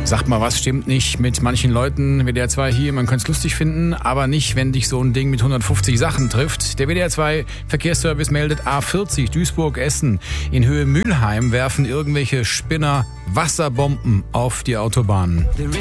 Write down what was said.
Sag mal, was stimmt nicht mit manchen Leuten? WDR 2 hier, man könnte es lustig finden, aber nicht, wenn dich so ein Ding mit 150 Sachen trifft. Der WDR 2 Verkehrsservice meldet A40 Duisburg-Essen. In Höhe Mülheim werfen irgendwelche Spinner Wasserbomben auf die Autobahnen.